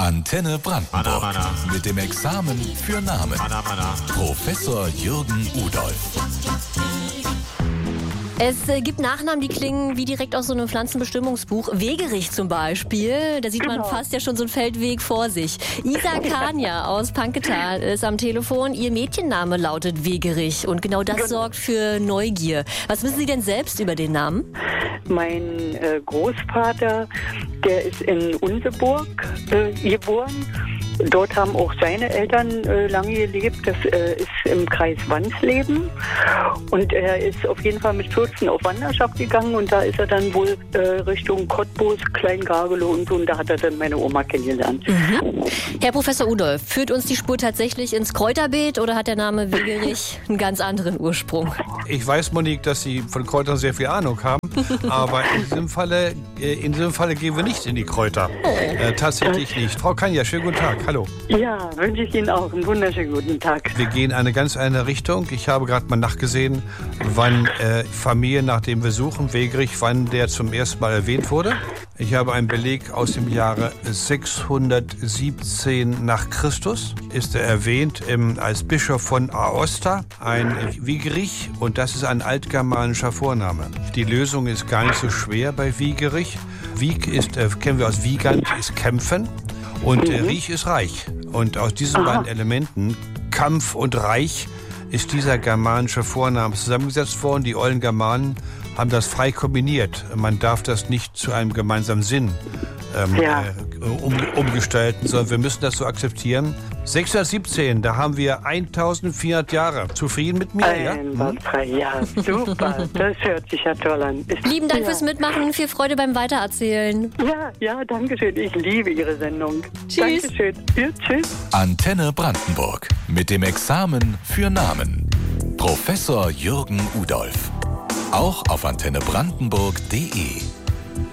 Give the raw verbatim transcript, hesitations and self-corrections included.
Antenne Brandenburg mit dem Examen für Namen. Professor Jürgen Udolph. Es äh, gibt Nachnamen, die klingen wie direkt aus so einem Pflanzenbestimmungsbuch. Wegerich zum Beispiel, da sieht genau. man fast ja schon so einen Feldweg vor sich. Isa Kania aus Panketal ist am Telefon. Ihr Mädchenname lautet Wegerich und genau das genau. sorgt für Neugier. Was wissen Sie denn selbst über den Namen? Mein äh, Großvater, der ist in Unseburg äh, geboren. Dort haben auch seine Eltern äh, lange gelebt. Das äh, ist im Kreis Wansleben. Und er ist auf jeden Fall mit vierzehn auf Wanderschaft gegangen. Und da ist er dann wohl äh, Richtung Cottbus, Kleingargelow und so. Und da hat er dann meine Oma kennengelernt. Mhm. Herr Professor Udolph, führt uns die Spur tatsächlich ins Kräuterbeet oder hat der Name Wegerich einen ganz anderen Ursprung? Ich weiß, Monique, dass Sie von Kräutern sehr viel Ahnung haben. Aber in diesem Falle, in diesem Falle gehen wir nicht in die Kräuter. Äh, tatsächlich nicht. Frau Kania, schönen guten Tag. Hallo. Ja, wünsche ich Ihnen auch einen wunderschönen guten Tag. Wir gehen eine ganz andere Richtung. Ich habe gerade mal nachgesehen, wann äh, Familie, nach dem wir suchen, Wegerich, wann der zum ersten Mal erwähnt wurde. Ich habe einen Beleg aus dem Jahre sechshundertsiebzehn nach Christus. Ist er erwähnt ähm, als Bischof von Aosta, ein Wegerich, und das ist ein altgermanischer Vorname. Die Lösung ist gar nicht so schwer bei Wegerich. Wieg ist, äh, kennen wir aus Wiegand, ist kämpfen. Und äh, Riech ist reich. Und aus diesen Aha. beiden Elementen, Kampf und Reich, ist dieser germanische Vorname zusammengesetzt worden. Die ollen Germanen haben das frei kombiniert. Man darf das nicht zu einem gemeinsamen Sinn ähm, ja. äh, um, umgestalten, sondern wir müssen das so akzeptieren. sechshundertsiebzehn, da haben wir eintausendvierhundert Jahre. Zufrieden mit mir? Ein, ja? Hm? ja, super. Das hört sich ja toll an. Ich, Lieben Dank ja. fürs Mitmachen, viel Freude beim Weitererzählen. Ja, ja, danke schön. Ich liebe Ihre Sendung. Tschüss. Dankeschön. Ja, tschüss. Antenne Brandenburg mit dem Examen für Namen. Professor Jürgen Udolph. Auch auf antenne brandenburg punkt de.